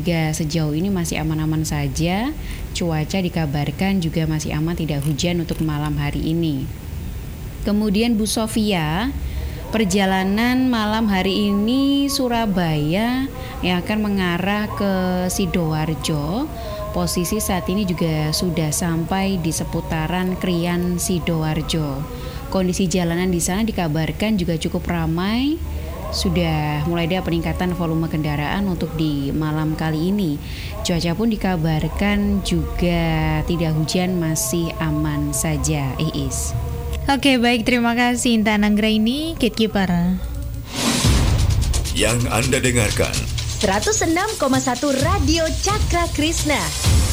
Sejauh ini masih aman-aman saja. Cuaca dikabarkan juga masih aman, tidak hujan untuk malam hari ini. Kemudian Bu Sofia, perjalanan malam hari ini Surabaya yang akan mengarah ke Sidoarjo. Posisi saat ini juga sudah sampai di seputaran Krian Sidoarjo. Kondisi jalanan di sana dikabarkan juga cukup ramai. Sudah mulai ada peningkatan volume kendaraan untuk di malam kali ini. Cuaca pun dikabarkan juga tidak hujan, masih aman saja. Iis. Oke, baik, terima kasih Intan Anggraini, Gatekeeper. Yang Anda dengarkan 106,1 Radio Cakra Krishna.